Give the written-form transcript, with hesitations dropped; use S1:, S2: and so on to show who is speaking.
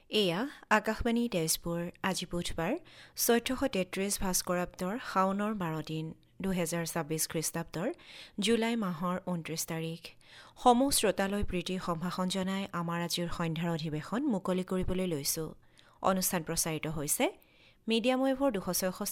S1: এয়া আকাশবাণী তেজপুৰ আজি বুধবাৰ ১৪৩৩ ভাস্কৰাব্দৰ শাওনৰ ১২ দিন ২০২৬ খ্ৰীষ্টাব্দৰ জুলাই মাহৰ ২৯ তাৰিখ। সমূহ শ্ৰোতালৈ প্ৰীতিৰ সম্ভাষণ জনাই আমাৰ আজিৰ সন্ধ্যাৰ অধিৱেশন মুকলি কৰিবলৈ লৈছো। অনুষ্ঠান প্ৰচাৰিত হৈছে মিডিয়াম ৱেভৰ ২৬৬